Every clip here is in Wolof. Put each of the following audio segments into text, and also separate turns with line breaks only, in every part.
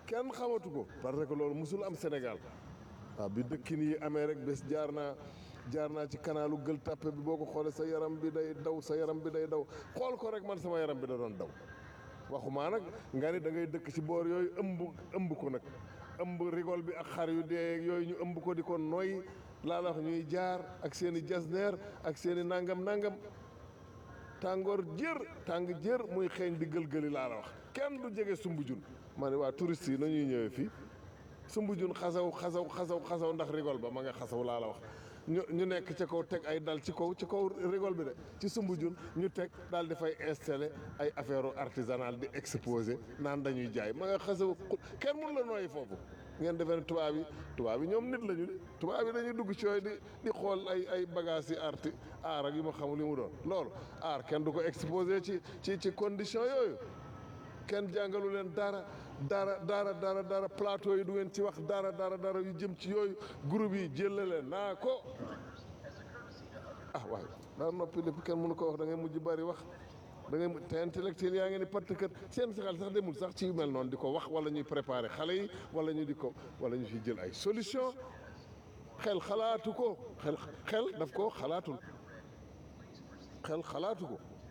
kenn xamatu ko parce que loolu musul am Sénégal waaw bi dëkkin yi amee rek bés jaar naa ci kanaalu Gueule Tapée bi boo ko xoolee sa yaram bi day daw sa yaram bi day daw xool ko rek man sama yaram bi da doon daw waxumaa nag nga ni da ngay dëkk ci boor yooyu ëmb ko nag ëmb rigol bi ak xar yu dee yooyu ñu ëmb ko di ko noy laa la wax ñuy jaar ak seen i jasneer ak seen i nangam tàngoor tàng jër muy xeeñ di gëlgëli laa la wax kenn du jege Soumbédioune ma ne waa touristes yi nañuy ñëwee fii Soumbédioune xasaw ndax rigol ba ma nga xasaw laa la wax ñu nekk ca kaw teg ay dal ci kaw rigol bi de ci Soumbédioune ñu teg daal di fay installé ay affaire artisanale di exposé naan dañuy jaay ma nga xasaw kenn mun la nooyi foofu ngeen defee ne tubaab yi ñoom nit lañu de tubaab yi dañuy dugg ci yooyu di xool ay bagages yi aar ak yu ma xamul li mu doon loolu aar kenn du ko exposé ci condition yooyu kenn jàngalu leen dara plateau yi du ngeen ci wax dara yu jëm ci yooyu groupe yi jëlle leen naa ko waaye daa noppi lépp kenn mënu ko wax da ngay mujj bari wax da ngay te intellectuel yaa ngi ni patt kër seen xel sax demul sax ci yu mel noonu di ko wax wala ñuy préparer xale yi wala ñu fi jël ay solution xel xalaatu ko xel daf ko xalaatul xel xalaatu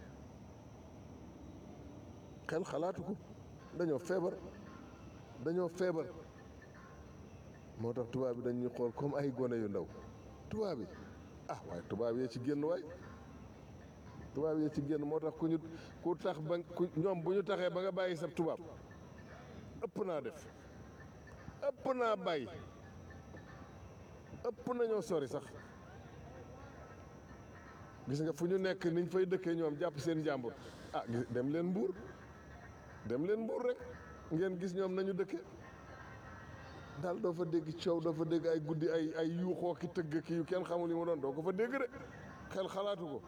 ko dañoo feebar moo tax tubaab bi dañuy xool comme ay gone yu ndaw tubaab yi waaye tubaab yee ci génn moo tax ñoom bu ñu taxee ba nga bàyyi sa tubaab ëpp naa def ëpp naa bàyyi ëpp nañoo sori sax gis nga fu ñu nekk niñ fay dëkkee ñoom jàpp seen jàmbur dem leen mbuur rek ngeen gis ñoom nañu dëkke daal doo fa dégg coow doo fa dégg ay guddi ay yuuxoo ki tëgg ki yu kenn xamul yi mu doon doo ko fa dégg de xel xalaatu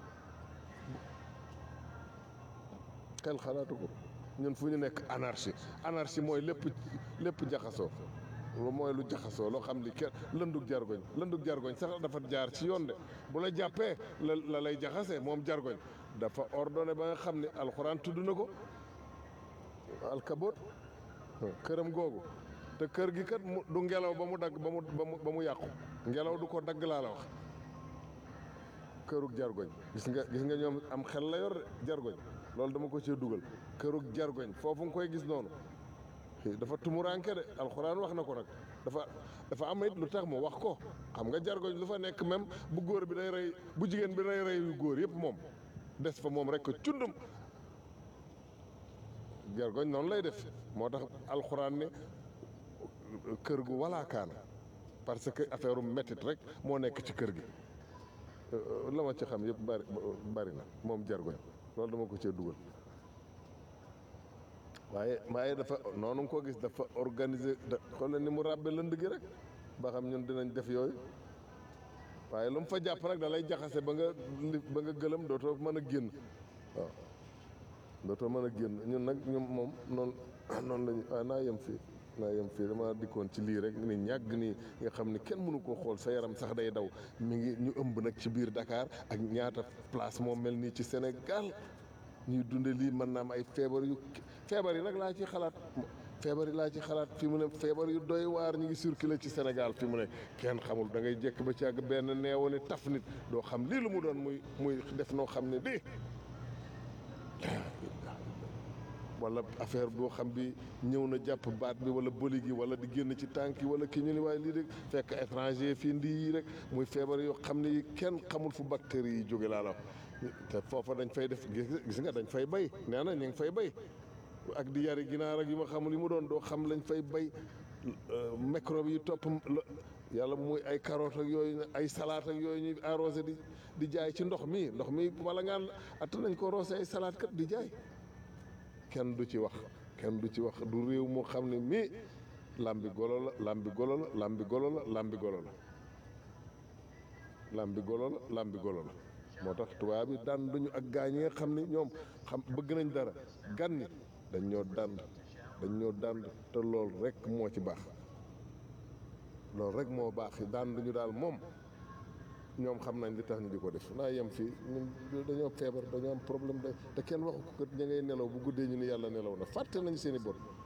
ko ñun fu ñu nekk anarchie mooy lépp jaxasoo mooy lu jaxasoo loo xam li kenn lëndug jargoñ sax dafa jaar ci yoon de bu la jàppee la lay jaxase moom jargoñ dafa ordonné ba nga xam ne alxuraan tudd na ko alkaboot këram googu te kër gi kat du ngelaw ba mu dagg ba mu yàqu ngelaw du ko dagg laa la wax kërug jargoñ gis nga ñoom am xel la yor jargoñ loolu dama ko cee dugal kërug jargoñ foofu nga koy gis noonu dafa tumuranke de alxuraan wax na ko nag dafa am it lu tax mu wax ko xam nga jargoñ lu fa nekk même bu góor bi day rey bu jigéen bi day rey yu góor yëpp moom des fa moom rek ko cundum jargoñ noonu lay def moo tax alxuraan ne kër gu walaakaana parce que affaire métit rek moo nekk ci kër gi la ma ci xam yëpp bari na moom jargoñ loolu dama ko cee dugal waaye dafa noonu nga ko gis dafa organiser xoolal ni mu ràbbe lënd gi rek ba xam ñun dinañ def yooyu waaye lu mu fa jàpp rek da lay jaxase ba nga gëlëm dootoo mën a génn waaw dootoo mën a génn ñun nag moom noonu lañu waaye naa yem fii dama dikkoon ci lii rek ni ñàgg nii nga xam ni kenn mënu koo xool sa yaram sax day daw mi ngi ñu ëmb nag ci biir Dakar ak ñaata place moo mel nii ci Sénégal ñuy dunde lii mën naa am ay feebar yi nag laa ci xalaat fi mu ne feebar yu doy waar ñu ngi circulé ci Sénégal fi mu ne kenn xamul da ngay jekk ba ci àgg benn neewo ni taf nit doo xam lii lu mu doon muy def noo xam ne di wala affaire boo xam bi ñëw na jàpp baat bi wala bëli gi wala di génn ci tànk yi wala ki ñu ni waaye lii rek fekk étranger fii ndi rek muy feebar yoo xam ne kenn xamul fu bactéries yi jóge laa la te foofa dañ fay def gis nga dañ fay bay nee na ñu ngi fay bay ak di yari ginaar ak yu ma xamul yi mu doon doo xam lañ fay bay microbe yi topp yàlla muy ay carotte ak yooyu ay salade ak yooyu ñuy arrosé di jaay ci ndox mi wala ngaan att nañ ko roosé ay salade kat di jaay kenn du ci wax du réew moo xam ne mii lambi golo la lambi golo la lambi golo la lambi golo la lambi golo la lambi golo la moo tax tubaab yi daan duñu ak gaañ yi nga xam ne ñoom bëgg nañ dara gan ñi dañ ñoo dànd te loolu rek moo ci baax loolu rek moo baax daan duñu daal moom ñoom xam nañ li tax ñu di ko def naa yem fii ñun dañoo feebar dañoo am problème te kenn waxu ko ña ngay nelaw bu guddee ñu ni yàlla nelaw na fàtte nañu seen i bor